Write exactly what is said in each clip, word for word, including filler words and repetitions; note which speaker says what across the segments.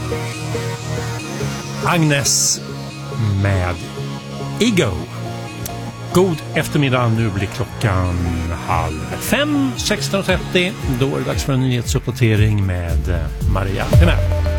Speaker 1: Agnes med Ego. God eftermiddag, nu blir klockan halv fem, sexton trettio. Då är det dags för en nyhetsuppdatering med Maria Timell.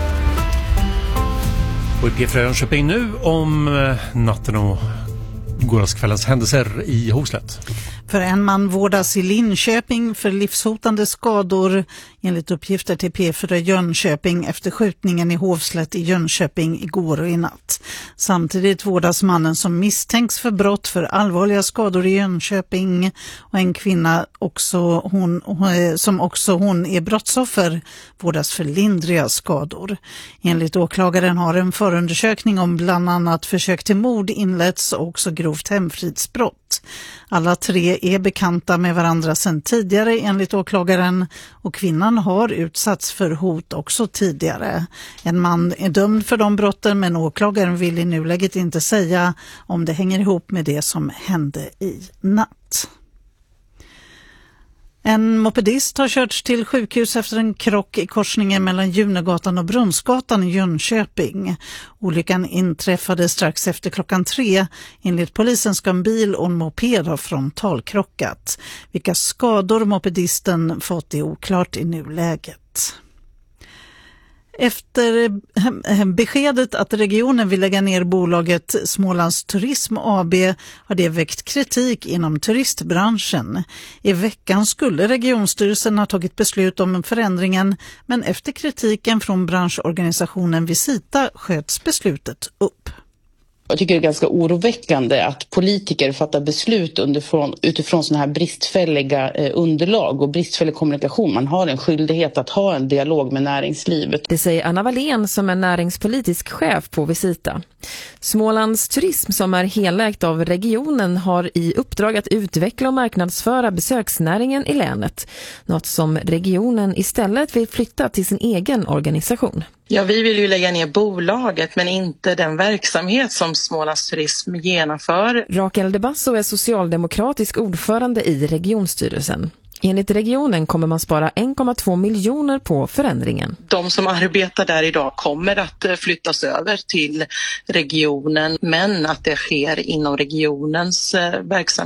Speaker 1: Och i P fyra Jönköping nu om natten och gårdagskvällens händelser i Hovslätt.
Speaker 2: För en man vårdas i Linköping för livshotande skador enligt uppgifter till P fyra Jönköping efter skjutningen i Hovslätt i Jönköping igår och i natt. Samtidigt vårdas mannen som misstänks för brott för allvarliga skador i Jönköping och en kvinna också hon, som också hon är brottsoffer vårdas för lindriga skador. Enligt åklagaren har en förundersökning om bland annat försök till mord inletts och också grovt hemfridsbrott. Alla tre är bekanta med varandra sedan tidigare enligt åklagaren och kvinnan har utsatts för hot också tidigare. En man är dömd för de brotten men åklagaren vill i nuläget inte säga om det hänger ihop med det som hände i natt. En mopedist har körts till sjukhus efter en krock i korsningen mellan Junegatan och Brunnsgatan i Jönköping. Olyckan inträffade strax efter klockan tre. Enligt polisen ska en bil och en moped ha frontalkrockat. Vilka skador mopedisten fått är oklart i nuläget. Efter beskedet att regionen vill lägga ner bolaget Smålands Turism A B har det väckt kritik inom turistbranschen. I veckan skulle regionstyrelsen ha tagit beslut om förändringen, men efter kritiken från branschorganisationen Visita sköts beslutet upp.
Speaker 3: Jag tycker det är ganska oroväckande att politiker fattar beslut underifrån, utifrån sådana här bristfälliga eh, underlag och bristfällig kommunikation. Man har en skyldighet att ha en dialog med näringslivet.
Speaker 4: Det säger Anna Wallén som är näringspolitisk chef på Visita. Smålands Turism som är helägt av regionen har i uppdrag att utveckla och marknadsföra besöksnäringen i länet. Något som regionen istället vill flytta till sin egen organisation.
Speaker 5: Ja, vi vill ju lägga ner bolaget men inte den verksamhet som Smålands Turism genomför.
Speaker 4: Rakel De Basso är socialdemokratisk ordförande i regionstyrelsen. Enligt regionen kommer man spara en komma två miljoner på förändringen.
Speaker 5: De som arbetar där idag kommer att flyttas över till regionen men att det sker inom regionens verksamhet.